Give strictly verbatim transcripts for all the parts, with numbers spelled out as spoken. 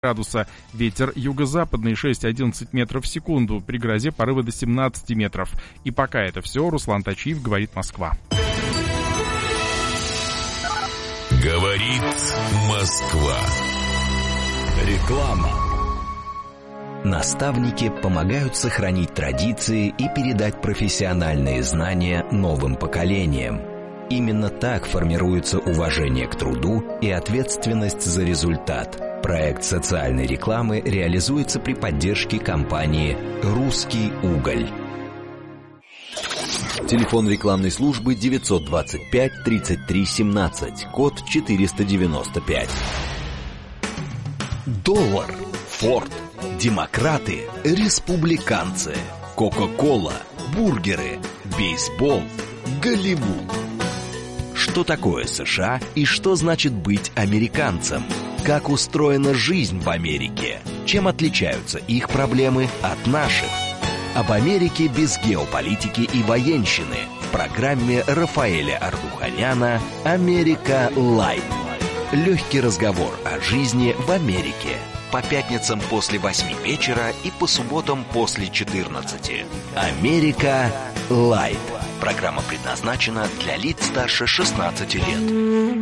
градуса. Ветер юго-западный шесть-одиннадцать метров в секунду. При грозе порывы до семнадцати метров. И пока это все. Руслан Точиев, говорит Москва. Говорит Москва. Реклама. Наставники помогают сохранить традиции и передать профессиональные знания новым поколениям. Именно так формируется уважение к труду и ответственность за результат. Проект социальной рекламы реализуется при поддержке компании «Русский уголь». Телефон рекламной службы девятьсот двадцать пять тридцать три семнадцать, код четыреста девяносто пять. Доллар, Форд, демократы, республиканцы, Кока-кола, бургеры, бейсбол, Голливуд. Что такое США и что значит быть американцем? Как устроена жизнь в Америке? Чем отличаются их проблемы от наших? Об Америке без геополитики и военщины в программе Рафаэля Ардуханяна «Америка Лайт». Легкий разговор о жизни в Америке. По пятницам после восьми вечера и по субботам после четырнадцати. «Америка Лайт». Программа предназначена для лиц старше шестнадцати лет.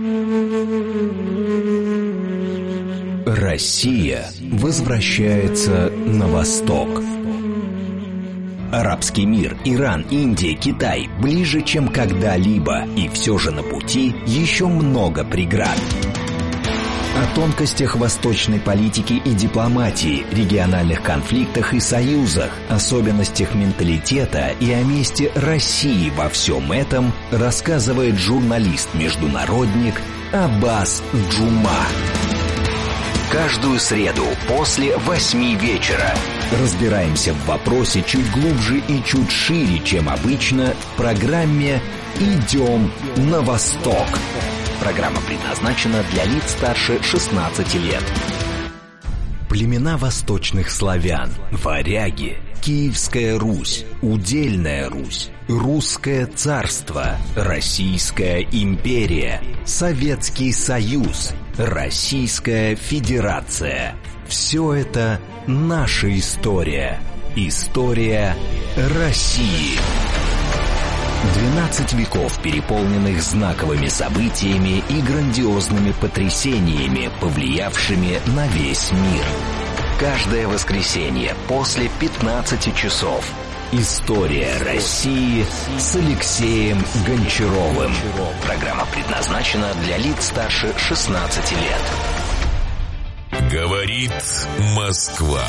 Россия возвращается на восток. Арабский мир, Иран, Индия, Китай ближе, чем когда-либо, и все же на пути еще много преград. О тонкостях восточной политики и дипломатии, региональных конфликтах и союзах, особенностях менталитета и о месте России во всем этом рассказывает журналист-международник Аббас Джума. Каждую среду после восьми вечера разбираемся в вопросе чуть глубже и чуть шире, чем обычно, в программе «Идем на восток». Программа предназначена для лиц старше шестнадцати лет. Племена восточных славян, варяги, Киевская Русь, Удельная Русь, Русское царство, Российская империя, Советский Союз, Российская Федерация. Все это наша история. История России. двенадцать веков, переполненных знаковыми событиями и грандиозными потрясениями, повлиявшими на весь мир. Каждое воскресенье после пятнадцати часов. История России с Алексеем Гончаровым. Программа предназначена для лиц старше шестнадцати лет. Говорит Москва.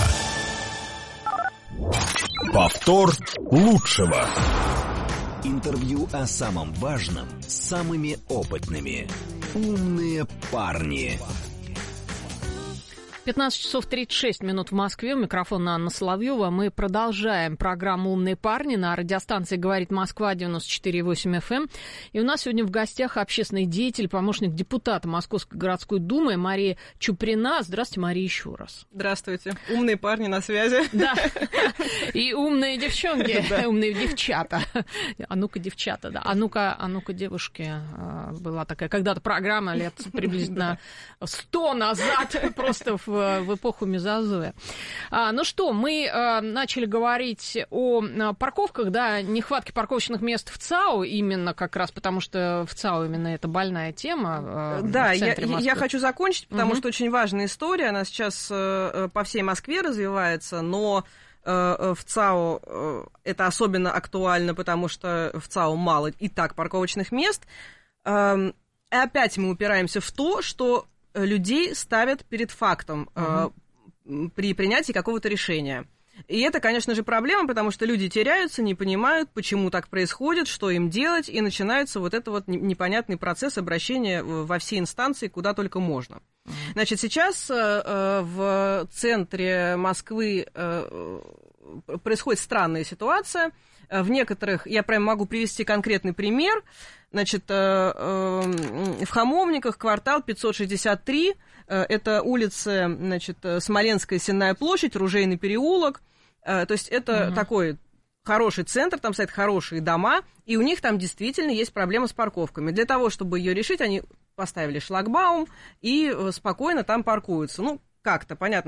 Повтор лучшего. Интервью о самом важном с самыми опытными. Умные парни. пятнадцать часов тридцать шесть минут в Москве. У микрофона Анна Соловьева. Мы продолжаем программу «Умные парни» на радиостанции «Говорит Москва» девяносто четыре и восемь эф эм. И у нас сегодня в гостях общественный деятель, помощник депутата Московской городской думы Мария Чуприна. Здравствуйте, Мария, еще раз. Здравствуйте. Умные парни на связи. Да. И умные девчонки, умные девчата. А ну-ка, девчата, да. А ну-ка, а ну-ка, девушки. Была такая когда-то программа лет приблизительно сто назад, просто в в эпоху мезозоя. А, ну что, мы а, начали говорить о а, парковках, да, нехватке парковочных мест в ЦАУ, именно как раз потому, что в ЦАУ именно это больная тема. А, да, я, я хочу закончить, потому угу. что очень важная история, она сейчас а, по всей Москве развивается, но а, в ЦАУ а, это особенно актуально, потому что в ЦАУ мало и так парковочных мест. А, и опять мы упираемся в то, что людей ставят перед фактом uh-huh. э, при принятии какого-то решения. И это, конечно же, проблема, потому что люди теряются, не понимают, почему так происходит, что им делать, и начинается вот этот вот непонятный процесс обращения во все инстанции, куда только можно. Uh-huh. Значит, сейчас э, в центре Москвы э, происходит странная ситуация. В некоторых, я прям могу привести конкретный пример, значит, в Хамовниках, квартал пятьсот шестьдесят три, это улица, значит, Смоленская, Сенная площадь, Ружейный переулок, то есть это угу. такой хороший центр, там стоят хорошие дома, и у них там действительно есть проблема с парковками. Для того, чтобы ее решить, они поставили шлагбаум и спокойно там паркуются. Ну, как-то, понятно,